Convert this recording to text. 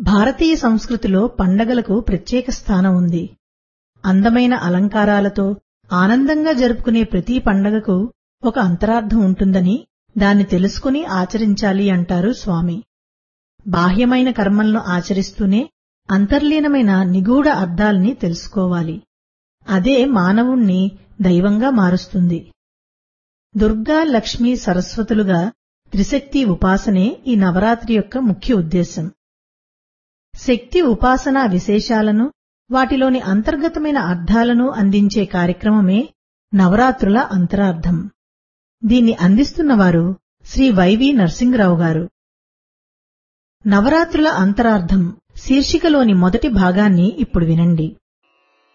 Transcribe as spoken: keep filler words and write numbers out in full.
భారతీయ సంస్కృతిలో పండగలకు ప్రత్యేక స్థానం ఉంది. అందమైన అలంకారాలతో ఆనందంగా జరుపుకునే ప్రతి పండగకు ఒక అంతరార్థం ఉంటుందని, దాన్ని తెలుసుకుని ఆచరించాలి అంటారు స్వామి. బాహ్యమైన కర్మలను ఆచరిస్తూనే అంతర్లీనమైన నిగూఢ అర్థాల్ని తెలుసుకోవాలి. అదే మానవుణ్ణి దైవంగా మారుస్తుంది. దుర్గా, లక్ష్మీ, సరస్వతులుగా త్రిశక్తి ఉపాసనే ఈ నవరాత్రి యొక్క ముఖ్య ఉద్దేశం. శక్తి ఉపాసనా విశేషాలను, వాటిలోని అంతర్గతమైన అర్థాలను అందించే కార్యక్రమమే నవరాత్రుల అంతరార్థం. దీన్ని అందిస్తున్నవారు శ్రీ వైవి నరసింగరావు గారు. నవరాత్రుల అంతరార్థం శీర్షికలోని మొదటి భాగాన్ని ఇప్పుడు వినండి.